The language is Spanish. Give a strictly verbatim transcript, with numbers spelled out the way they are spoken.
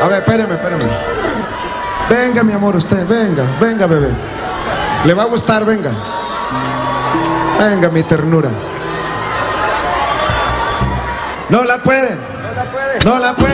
A ver, espéreme, espéreme. Venga, mi amor, usted, venga, venga, bebé. Le va a gustar, venga. Venga, mi ternura. No la pueden. No la puede. No la pueden.